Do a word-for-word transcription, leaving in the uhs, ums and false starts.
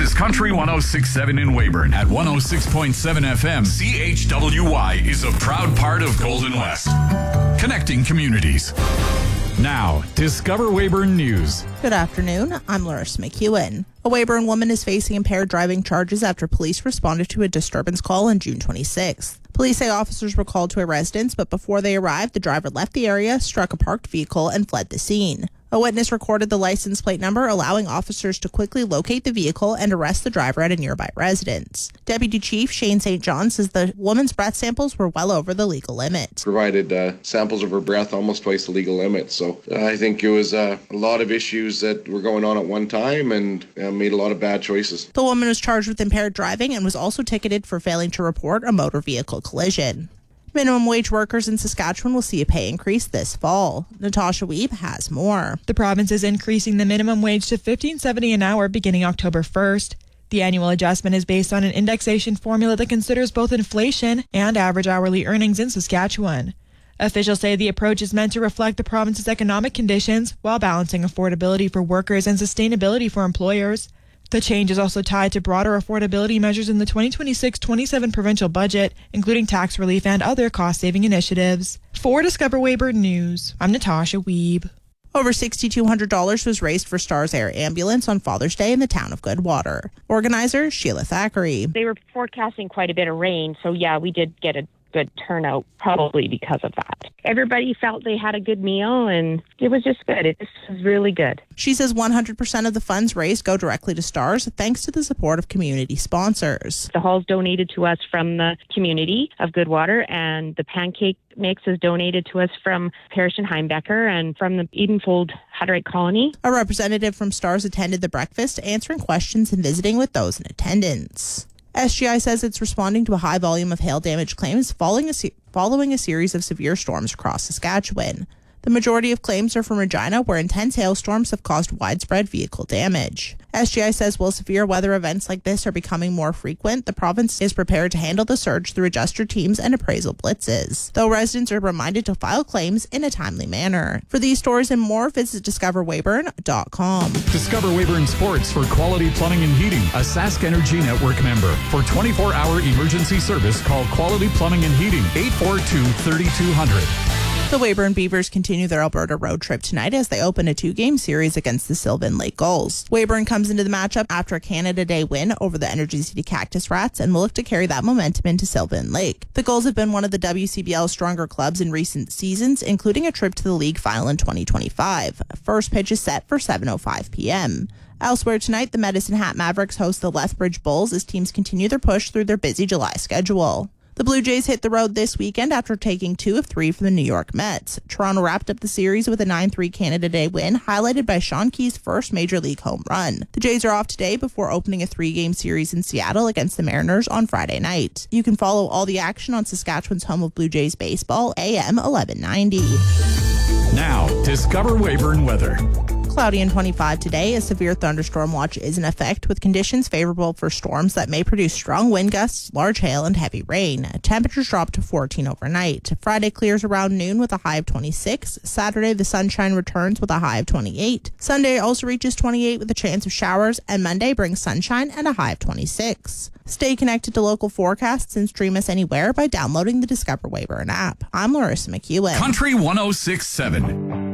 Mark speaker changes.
Speaker 1: is Country one oh six point seven in Weyburn. At one oh six point seven F M, C H W Y is a proud part of Golden West. Connecting communities. Now, Discover Weyburn News.
Speaker 2: Good afternoon. I'm Larissa McEwen. A Weyburn woman is facing impaired driving charges after police responded to a disturbance call on June twenty-sixth. Police say officers were called to a residence, but before they arrived, the driver left the area, struck a parked vehicle, and fled the scene. A witness recorded the license plate number, allowing officers to quickly locate the vehicle and arrest the driver at a nearby residence. Deputy Chief Shane Saint John says the woman's breath samples were well over the legal limit.
Speaker 3: Provided uh, samples of her breath almost twice the legal limit. So uh, I think it was uh, a lot of issues that were going on at one time and uh, made a lot of bad choices.
Speaker 2: The woman was charged with impaired driving and was also ticketed for failing to report a motor vehicle collision. Minimum wage workers in Saskatchewan will see a pay increase this fall. Natasha Wiebe has more.
Speaker 4: The province is increasing the minimum wage to fifteen seventy an hour beginning October first. The annual adjustment is based on an indexation formula that considers both inflation and average hourly earnings in Saskatchewan. Officials say the approach is meant to reflect the province's economic conditions while balancing affordability for workers and sustainability for employers. The change is also tied to broader affordability measures in the twenty twenty-six twenty-seven provincial budget, including tax relief and other cost-saving initiatives. For Discover Weyburn News, I'm Natasha Wiebe.
Speaker 2: Over six thousand two hundred dollars was raised for Stars Air Ambulance on Father's Day in the town of Goodwater. Organizer Sheila Thackeray.
Speaker 5: They were forecasting quite a bit of rain, so yeah, we did get a good turnout, probably because of that. Everybody felt they had a good meal, and it was just good. It just was really good.
Speaker 2: She says one hundred percent of the funds raised go directly to Stars, thanks to the support of community sponsors.
Speaker 5: The hall's donated to us from the community of Goodwater, and the pancake mix is donated to us from Parish and Heimbecker and from the Edenfold Hutterite Colony.
Speaker 2: A representative from Stars attended the breakfast, answering questions and visiting with those in attendance. S G I says it's responding to a high volume of hail damage claims following a, se- following a series of severe storms across Saskatchewan. The majority of claims are from Regina, where intense hailstorms have caused widespread vehicle damage. S G I says while severe weather events like this are becoming more frequent, the province is prepared to handle the surge through adjuster teams and appraisal blitzes, though residents are reminded to file claims in a timely manner. For these stories and more, visit discover weyburn dot com.
Speaker 1: Discover Weyburn Sports for Quality Plumbing and Heating, a Sask Energy Network member. For twenty-four hour emergency service, call Quality Plumbing and Heating, eight four two, three two zero zero.
Speaker 2: The Weyburn Beavers continue their Alberta road trip tonight as they open a two-game series against the Sylvan Lake Gulls. Weyburn comes into the matchup after a Canada Day win over the Energy City Cactus Rats and will look to carry that momentum into Sylvan Lake. The Gulls have been one of the W C B L's stronger clubs in recent seasons, including a trip to the league final in twenty twenty-five. First pitch is set for seven oh five p.m. Elsewhere tonight, the Medicine Hat Mavericks host the Lethbridge Bulls as teams continue their push through their busy July schedule. The Blue Jays hit the road this weekend after taking two of three from the New York Mets. Toronto wrapped up the series with a nine three Canada Day win, highlighted by Sean Key's first Major League home run. The Jays are off today before opening a three-game series in Seattle against the Mariners on Friday night. You can follow all the action on Saskatchewan's home of Blue Jays baseball, A M eleven ninety.
Speaker 1: Now, Discover Weyburn weather.
Speaker 2: Cloudy and twenty-five today. A severe thunderstorm watch is in effect, with conditions favorable for storms that may produce strong wind gusts, large hail, and heavy rain. Temperatures drop to fourteen overnight. Friday clears around noon with a high of twenty-six. Saturday, the sunshine returns with a high of twenty-eight. Sunday also reaches twenty-eight with a chance of showers, and Monday brings sunshine and a high of twenty-six. Stay connected to local forecasts and stream us anywhere by downloading the Discover Weyburn app. I'm Larissa McEwen.
Speaker 1: Country one oh six point seven.